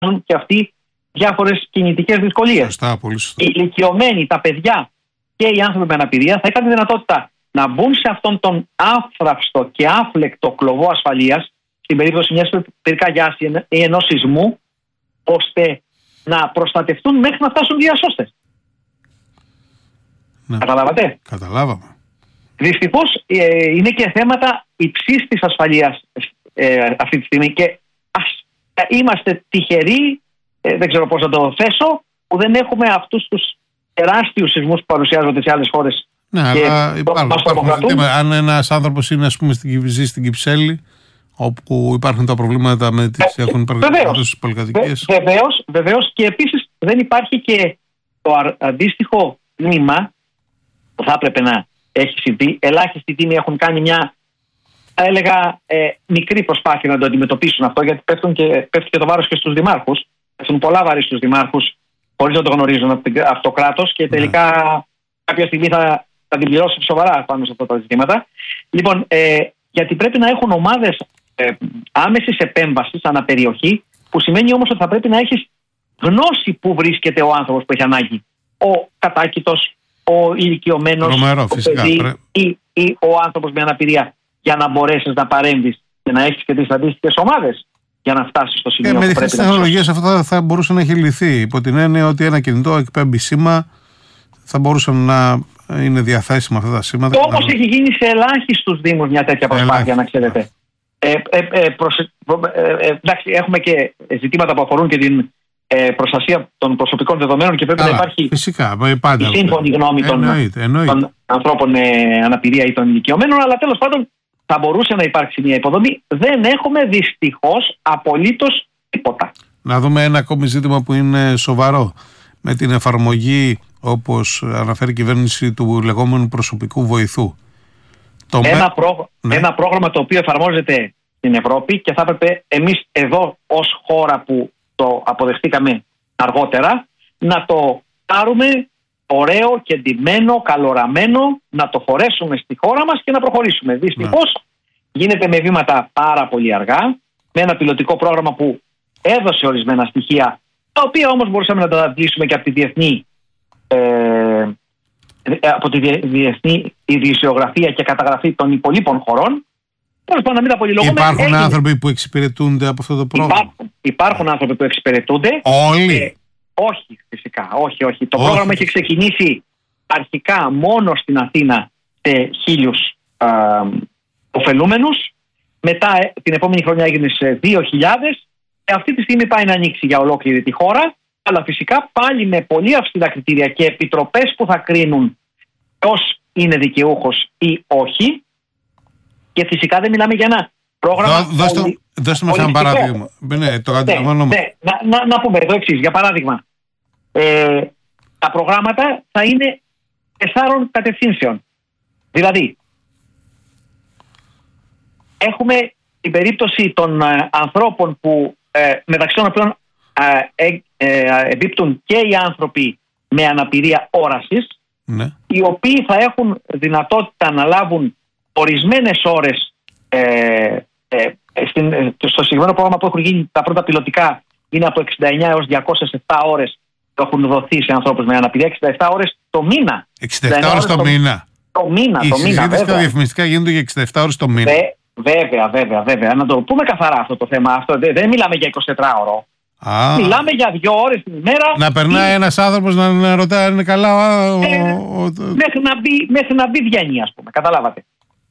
και αυτοί διάφορες κινητικές δυσκολίες. Σωστά, πολύ σωστά. Οι ηλικιωμένοι, τα παιδιά και οι άνθρωποι με αναπηρία θα είχαν τη δυνατότητα να μπουν σε αυτόν τον άφραυστο και άφλεκτο κλωβό ασφαλείας, στην περίπτωση μιας πυρκαγιάς ή ενός σεισμού, ώστε να προστατευτούν μέχρι να φτάσουν διασώστες. Ναι. Καταλάβατε? Καταλάβαμε. Δυστυχώς είναι και θέματα υψής της ασφαλείας αυτή τη στιγμή και είμαστε τυχεροί, δεν ξέρω πώς να το θέσω, που δεν έχουμε αυτούς τους τεράστιους σεισμούς που παρουσιάζονται σε άλλες χώρες. Ναι, αλλά υπάρχουν. Αν ένας άνθρωπος είναι, ας πούμε, ζει στην Κυψέλη, όπου υπάρχουν τα προβλήματα με τις έχουν υπάρξει πολυκατοικίες. Βεβαίως, και επίσης δεν υπάρχει και το αντίστοιχο τμήμα που θα έπρεπε να έχει συμβεί. Ελάχιστοι τίμοι έχουν κάνει μια, θα έλεγα, μικρή προσπάθεια να το αντιμετωπίσουν αυτό, γιατί πέφτει και το βάρος και στους δημάρχους. Πέφτουν πολλά βάρη στους δημάρχους χωρίς να το γνωρίζουν αυτό το κράτος και τελικά κάποια στιγμή θα την πληρώσει σοβαρά πάνω σε αυτά τα ζητήματα. Λοιπόν, γιατί πρέπει να έχουν ομάδες άμεσης επέμβασης αναπεριοχή, που σημαίνει όμως ότι θα πρέπει να έχεις γνώση που βρίσκεται ο άνθρωπος που έχει ανάγκη. Ο κατάκητος, ο ηλικιωμένος, το παιδί ή ο άνθρωπος με αναπηρία, για να μπορέσεις να παρέμβεις και να έχεις και τις αντίστοιχες ομάδες για να φτάσεις στο σημείο που πρέπει να φτάσεις. Με τις τεχνολογίες αυτό θα μπορούσε να έχει λυθεί, υπό την έννοια ότι ένα κινητό εκπέμπει σήμα, θα μπορούσαν να είναι διαθέσιμα αυτά τα σήματα. Όμως έχει γίνει σε ελάχιστους δήμους μια τέτοια προσπάθεια, να ξέρετε. Εντάξει, έχουμε και ζητήματα που αφορούν και την προστασία των προσωπικών δεδομένων και πρέπει να υπάρχει φυσικά, η σύμφωνη γνώμη των ανθρώπων με αναπηρία ή των ηλικιωμένων, αλλά τέλος πάντων θα μπορούσε να υπάρξει μια υποδομή. Δεν έχουμε δυστυχώς απολύτως τίποτα. Να δούμε ένα ακόμη ζήτημα που είναι σοβαρό. Με την εφαρμογή, όπως αναφέρει η κυβέρνηση, του λεγόμενου προσωπικού βοηθού. Ένα πρόγραμμα το οποίο εφαρμόζεται στην Ευρώπη και θα έπρεπε εμείς εδώ ως χώρα που το αποδεχτήκαμε αργότερα να το πάρουμε ωραίο και ντυμένο, καλοραμένο, να το φορέσουμε στη χώρα μας και να προχωρήσουμε. Δυστυχώς γίνεται με βήματα πάρα πολύ αργά, με ένα πιλωτικό πρόγραμμα που έδωσε ορισμένα στοιχεία, τα οποία όμως μπορούσαμε να τα αντλήσουμε και από τη διεθνή ειδησιογραφία και καταγραφή των υπολείπων χωρών. Να μην υπάρχουν άνθρωποι που εξυπηρετούνται από αυτό το πρόγραμμα. Υπάρχουν άνθρωποι που εξυπηρετούνται. Όλοι. Όχι, φυσικά. Όχι. Το πρόγραμμα έχει ξεκινήσει αρχικά μόνο στην Αθήνα σε 1.000 ωφελούμενους. Μετά την επόμενη χρονιά έγινε σε 2.000. Και αυτή τη στιγμή πάει να ανοίξει για ολόκληρη τη χώρα. Αλλά φυσικά πάλι με πολύ αυστηρά κριτήρια και επιτροπές που θα κρίνουν ποιος είναι δικαιούχος ή όχι. Και φυσικά δεν μιλάμε για ένα πρόγραμμα. Δώστε μας ένα παράδειγμα. Να πούμε εδώ εξής. Για παράδειγμα, τα προγράμματα θα είναι 4 κατευθύνσεων. Δηλαδή, έχουμε την περίπτωση των ανθρώπων που μεταξύ των οποίων εμπίπτουν και οι άνθρωποι με αναπηρία όρασης, οι οποίοι θα έχουν δυνατότητα να λάβουν ορισμένες ώρες στο συγκεκριμένο πρόγραμμα που έχουν γίνει τα πρώτα πιλωτικά είναι από 69 έως 207 ώρες που έχουν δοθεί σε ανθρώπους με αναπηρία, 67 ώρες το μήνα. 67 ώρες το μήνα. Οι συζήτησεις τα διαφημιστικά γίνονται για 67 ώρες το μήνα. Βέβαια. Να το πούμε καθαρά αυτό το θέμα. Αυτό, δεν μιλάμε για 24ωρο. Μιλάμε για 2 ώρες την ημέρα. Να περνάει ένας άνθρωπος να ρωτάει αν είναι καλά. Μέχρι να μπει βγαίνει, ας πούμε. Καταλάβατε.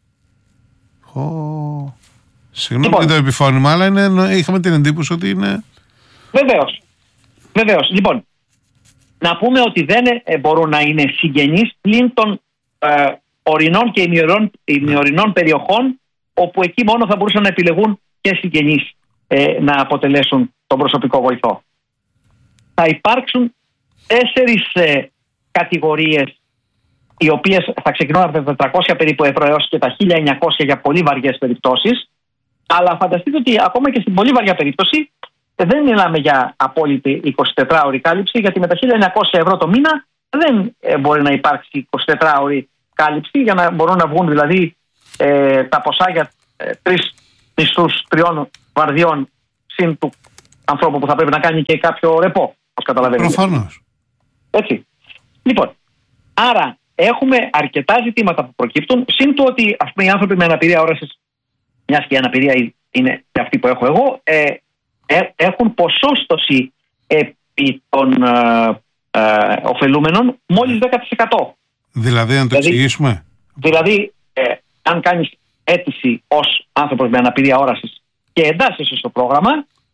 Συγγνώμη για το επιφώνημα, αλλά είχαμε την εντύπωση ότι είναι. Βεβαίως. Λοιπόν, να πούμε ότι δεν μπορούν να είναι συγγενείς πλην των ορεινών και ημιορεινών περιοχών, όπου εκεί μόνο θα μπορούσαν να επιλεγούν και συγγενείς να αποτελέσουν τον προσωπικό βοηθό. Θα υπάρξουν 4 κατηγορίες, οι οποίες θα ξεκινούν από τα 400 περίπου ευρώ έως και τα 1.900 για πολύ βαριές περιπτώσεις. Αλλά φανταστείτε ότι ακόμα και στην πολύ βαριά περίπτωση δεν μιλάμε για απόλυτη 24ωρη κάλυψη, γιατί με τα 1.900 ευρώ το μήνα δεν μπορεί να υπάρξει 24ωρη κάλυψη, για να μπορούν να βγουν δηλαδή τα ποσά για 3 μισθούς 3 βαρδιών συν του ανθρώπου που θα πρέπει να κάνει και κάποιο ρεπό, όπως καταλαβαίνετε. Προφανώς. Έτσι. Λοιπόν, άρα έχουμε αρκετά ζητήματα που προκύπτουν, συν το ότι ας πούμε, οι άνθρωποι με αναπηρία όρασης, μιας και η αναπηρία είναι και αυτή που έχω εγώ, έχουν ποσόστοση επί των ωφελούμενων μόλις 10%. Δηλαδή, να το εξηγήσουμε. Δηλαδή, αν κάνεις αίτηση ως άνθρωπος με αναπηρία όρασης και εντάσσεσαι στο πρόγραμμα,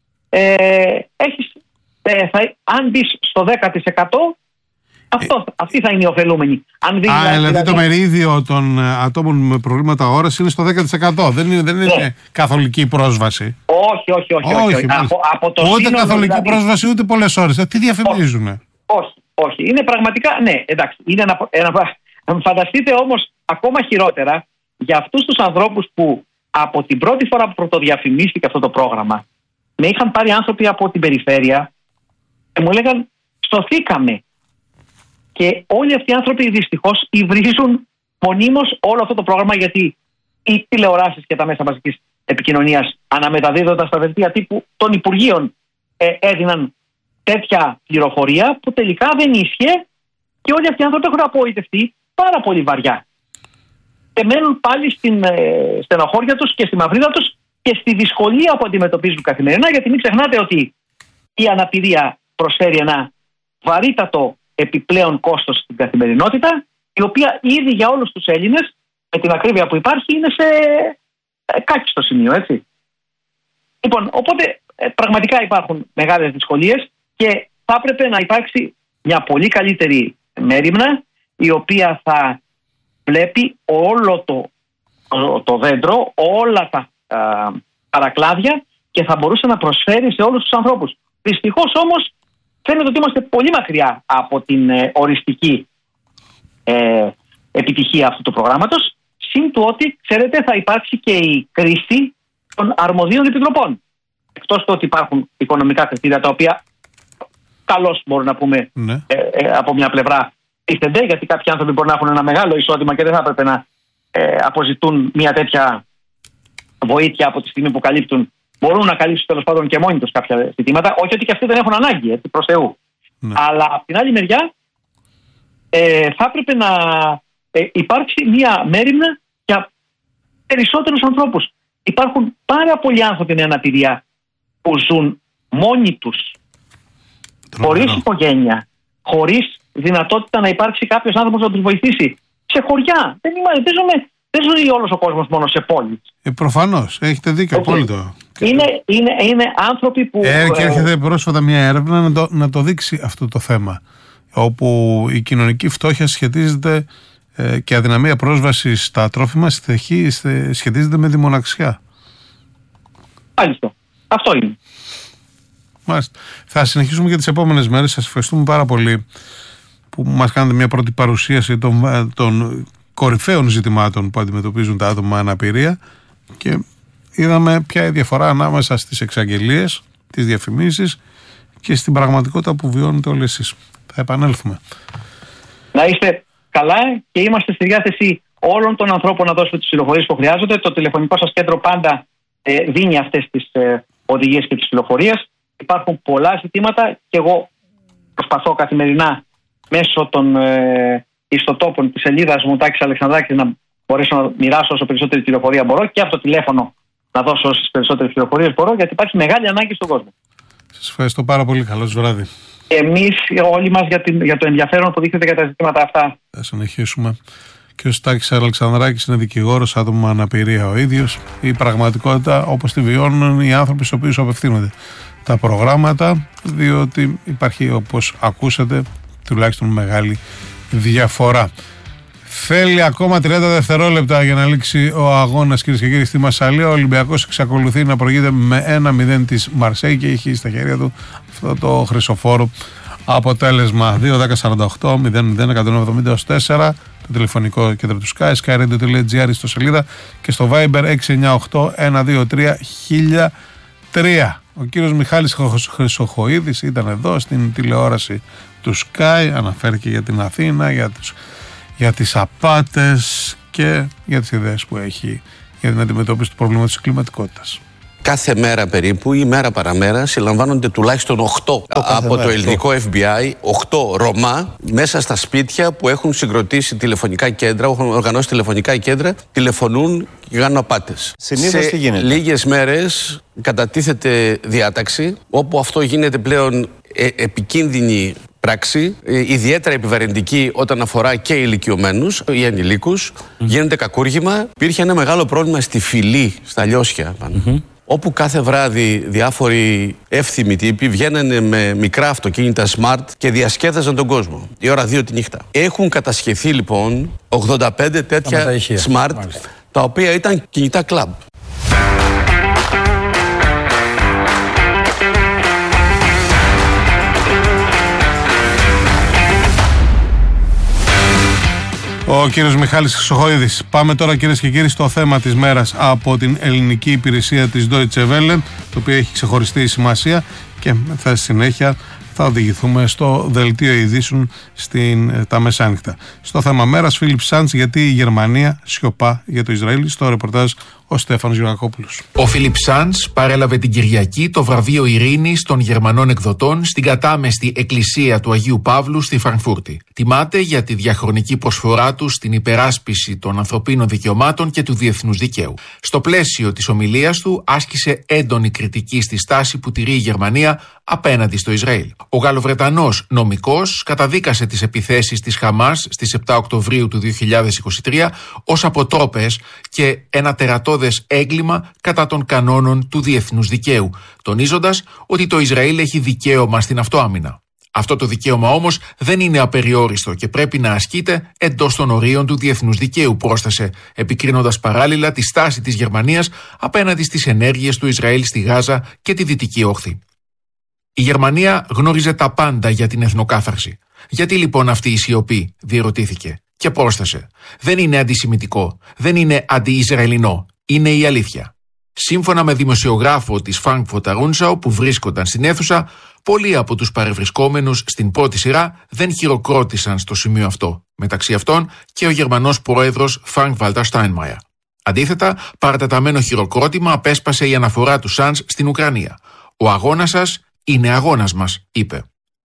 αν μπεις στο 10%, αυτοί θα είναι οι ωφελούμενοι. Δηλαδή το μερίδιο των ατόμων με προβλήματα όρασης είναι στο 10%. Δεν είναι καθολική πρόσβαση. Όχι. Από το ούτε καθολική πρόσβαση, ούτε πολλές ώρες. Τι διαφημίζουνε. Όχι. Είναι πραγματικά, ναι, εντάξει. Φανταστείτε όμως ακόμα χειρότερα για αυτούς τους ανθρώπους που από την πρώτη φορά που πρωτοδιαφημίστηκε αυτό το πρόγραμμα με είχαν πάρει άνθρωποι από την περιφέρεια και μου λέγαν σωθήκαμε. Και όλοι αυτοί οι άνθρωποι δυστυχώς υβρίζουν μονίμως όλο αυτό το πρόγραμμα, γιατί οι τηλεοράσεις και τα μέσα μαζικής επικοινωνίας, αναμεταδίδοντας τα δελτία τύπου των Υπουργείων, έδιναν τέτοια πληροφορία που τελικά δεν ίσχυε και όλοι αυτοί οι άνθρωποι έχουν απογοητευτεί πάρα πολύ βαριά. Και μένουν πάλι στην στενοχώρια τους και στη μαυρίδα τους και στη δυσκολία που αντιμετωπίζουν καθημερινά, γιατί μην ξεχνάτε ότι η αναπηρία προσφέρει ένα βαρύτατο επιπλέον κόστος στην καθημερινότητα, η οποία ήδη για όλους τους Έλληνες, με την ακρίβεια που υπάρχει, είναι σε κάκιστο σημείο, έτσι. Λοιπόν, οπότε πραγματικά υπάρχουν μεγάλες δυσκολίες και θα έπρεπε να υπάρξει μια πολύ καλύτερη μέριμνα, η οποία θα βλέπει όλο το δέντρο, όλα τα παρακλάδια και θα μπορούσε να προσφέρει σε όλους τους ανθρώπους. Δυστυχώς όμως φαίνεται ότι είμαστε πολύ μακριά από την οριστική επιτυχία αυτού του προγράμματος, συν του ότι, ξέρετε, θα υπάρξει και η κρίση των αρμοδίων επιτροπών. Εκτός του ότι υπάρχουν οικονομικά κριτήρια, τα οποία καλώς μπορούμε να πούμε από μια πλευρά τίθενται, γιατί κάποιοι άνθρωποι μπορεί να έχουν ένα μεγάλο εισόδημα και δεν θα έπρεπε να αποζητούν μια τέτοια βοήθεια από τη στιγμή που καλύπτουν. Μπορούν να καλύψουν τέλος πάντων και μόνοι τους κάποια ζητήματα. Όχι ότι και αυτοί δεν έχουν ανάγκη, έτσι, προς Θεού. Ναι. Αλλά από την άλλη μεριά θα έπρεπε να υπάρξει μια μέριμνα για περισσότερους ανθρώπους. Υπάρχουν πάρα πολλοί άνθρωποι με αναπηρία που ζουν μόνοι τους, χωρίς οικογένεια, χωρίς δυνατότητα να υπάρξει κάποιος άνθρωπος να τους βοηθήσει. Σε χωριά. Δεν ζει όλος ο κόσμος μόνο σε πόλεις. Προφανώς. Έχετε δίκιο. Απόλυτο. Είναι άνθρωποι που... Και έρχεται πρόσφατα μια έρευνα να το δείξει αυτό το θέμα, όπου η κοινωνική φτώχεια σχετίζεται και αδυναμία πρόσβαση στα τρόφιμα σχετίζεται με τη μοναξιά. Μάλιστα. Αυτό είναι. Μάλιστα. Θα συνεχίσουμε για τις επόμενες μέρες. Σας ευχαριστούμε πάρα πολύ που μας κάνετε μια πρώτη παρουσίαση των κορυφαίων ζητημάτων που αντιμετωπίζουν τα άτομα με αναπηρία και είδαμε ποια είναι η διαφορά ανάμεσα στις εξαγγελίες, τις διαφημίσεις και στην πραγματικότητα που βιώνετε όλοι εσείς. Θα επανέλθουμε. Να είστε καλά και είμαστε στη διάθεση όλων των ανθρώπων να δώσουμε τις πληροφορίες που χρειάζονται. Το τηλεφωνικό σας κέντρο πάντα δίνει αυτές τις οδηγίες και τις πληροφορίες. Υπάρχουν πολλά ζητήματα και εγώ προσπαθώ καθημερινά μέσω των ιστοτόπων της σελίδας μου Τάκης Αλεξανδράκης να μπορέσω να μοιράσω όσο περισσότερη πληροφορία μπορώ και από το τηλέφωνο να δώσω όσες περισσότερες πληροφορίες μπορώ, γιατί υπάρχει μεγάλη ανάγκη στον κόσμο. Σας ευχαριστώ πάρα πολύ. Καλώς βράδυ. Εμείς όλοι μας για το ενδιαφέρον που δείχνετε για τα ζητήματα αυτά. Θα συνεχίσουμε. Και ο Τάκης Αλεξανδράκης είναι δικηγόρος, άτομο με αναπηρία ο ίδιος. Η πραγματικότητα όπως τη βιώνουν οι άνθρωποι στους οποίους απευθύνονται τα προγράμματα, διότι υπάρχει, όπως ακούσατε, τουλάχιστον μεγάλη διαφορά. Θέλει ακόμα 30 δευτερόλεπτα για να λήξει ο αγώνας, κυρίες και κύριοι, στη Μασσαλία. Ο Ολυμπιακός εξακολουθεί να προηγείται με 1-0 της Μαρσέη και έχει στα χέρια του αυτό το χρυσοφόρο αποτέλεσμα. 2-10-48-00-170-4 το τηλεφωνικό κέντρο του Sky, skyradio.gr στο σελίδα και στο Viber 698-123-1003. Ο κύριος Μιχάλης Χρυσοχοΐδης ήταν εδώ στην τηλεόραση του Sky, αναφέρθηκε για την Αθήνα, για τις απάτες και για τις ιδέες που έχει για την αντιμετώπιση του προβλήματος της κλιματικότητας. κάθε μέρα περίπου ή μέρα παραμέρα συλλαμβάνονται τουλάχιστον 8 από το ελληνικό FBI, 8 Ρωμά μέσα στα σπίτια που έχουν συγκροτήσει τηλεφωνικά κέντρα, έχουν οργανώσει τηλεφωνικά κέντρα, τηλεφωνούν και κάνουν απάτες. Συνήθως τι γίνεται? Λίγες μέρες κατατίθεται διάταξη όπου αυτό γίνεται πλέον επικίνδυνη πράξη, ιδιαίτερα επιβαρυντική όταν αφορά και ηλικιωμένους ή ανηλίκους. Γίνεται κακούργημα. Υπήρχε ένα μεγάλο πρόβλημα στη Φυλή, στα Λιώσια πάνω. Όπου κάθε βράδυ διάφοροι εύθυμοι τύποι βγαίνανε με μικρά αυτοκίνητα smart και διασκέδαζαν τον κόσμο. Η ώρα 2 τη νύχτα. Έχουν κατασχεθεί λοιπόν 85 τέτοια smart, τα οποία ήταν κινητά κλαμπ. Ο κύριος Μιχάλης Χρυσοχοΐδης. Πάμε τώρα, κυρίες και κύριοι, στο θέμα της μέρας από την ελληνική υπηρεσία της Deutsche Welle, το οποίο έχει ξεχωριστή σημασία, και θα συνέχεια θα οδηγηθούμε στο δελτίο ειδήσεων τα μεσάνυχτα. Στο θέμα μέρας, Φίλιπ Σαντς, γιατί η Γερμανία σιωπά για το Ισραήλ. Στο ρεπορτάζ ο Στέφανος Γιωργακόπουλος. Ο Φίλιπ Σαντς παρέλαβε την Κυριακή το βραβείο Ειρήνης των Γερμανών εκδοτών στην κατάμεστη εκκλησία του Αγίου Παύλου στη Φραγκφούρτη. Τιμάται για τη διαχρονική προσφορά του στην υπεράσπιση των ανθρωπίνων δικαιωμάτων και του διεθνούς δικαίου. Στο πλαίσιο της ομιλίας του άσκησε έντονη κριτική στη στάση που τηρεί η Γερμανία απέναντι στο Ισραήλ. Ο Γαλλοβρετανός νομικός καταδίκασε τις επιθέσεις της Χαμάς στις 7 Οκτωβρίου του 2023 ως αποτρόπες και ένα τερατώδες έγκλημα κατά των κανόνων του διεθνούς δικαίου, τονίζοντας ότι το Ισραήλ έχει δικαίωμα στην αυτοάμυνα. Αυτό το δικαίωμα όμως δεν είναι απεριόριστο και πρέπει να ασκείται εντός των ορίων του διεθνούς δικαίου, πρόσθεσε, επικρίνοντας παράλληλα τη στάση της Γερμανίας απέναντι στις ενέργειες του Ισραήλ στη Γάζα και τη Δυτική Όχθη. Η Γερμανία γνώριζε τα πάντα για την εθνοκάθαρση. Γιατί λοιπόν αυτή η σιωπή, διερωτήθηκε, και πρόσθεσε. Δεν είναι αντισημιτικό, δεν είναι αντι-Ισραηλινό, είναι η αλήθεια. Σύμφωνα με δημοσιογράφο της Frankfurter Rundschau που βρίσκονταν στην αίθουσα, πολλοί από τους παρευρισκόμενους στην πρώτη σειρά δεν χειροκρότησαν στο σημείο αυτό. Μεταξύ αυτών και ο Γερμανός πρόεδρος Frank-Walter Steinmeier. Αντίθετα, παρατεταμένο χειροκρότημα απέσπασε η αναφορά του Σαντς στην Ουκρανία. «Ο αγώνας σας είναι αγώνας μας», είπε.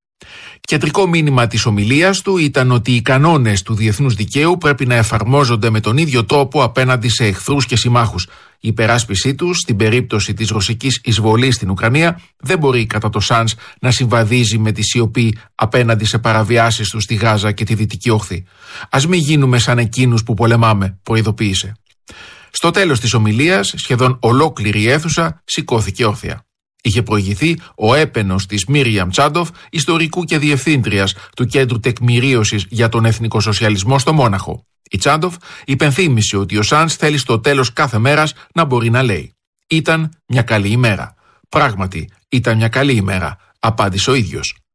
Κεντρικό μήνυμα της ομιλίας του ήταν ότι οι κανόνες του διεθνούς δικαίου πρέπει να εφαρμόζονται με τον ίδιο τρόπο απέναντι σε εχθρούς και συμμάχους. Η υπεράσπιση τους στην περίπτωση της ρωσικής εισβολής στην Ουκρανία δεν μπορεί κατά το Σαντς να συμβαδίζει με τη σιωπή απέναντι σε παραβιάσεις του στη Γάζα και τη Δυτική Όχθη. Ας μην γίνουμε σαν εκείνους που πολεμάμε, προειδοποίησε. Στο τέλος της ομιλίας, σχεδόν ολόκληρη η αίθουσα σηκώθηκε όρθια. Είχε προηγηθεί ο έπαινος της Μίριαμ Τσάντοφ, ιστορικού και διευθύντριας του Κέντρου Τεκμηρίωσης για τον Εθνικό Σοσιαλισμό στο Μόναχο. Η Τσάντοφ υπενθύμησε ότι ο Σαντς θέλει στο τέλος κάθε μέρας να μπορεί να λέει «Ήταν μια καλή ημέρα». «Πράγματι, ήταν μια καλή ημέρα», απάντησε ο ίδιος.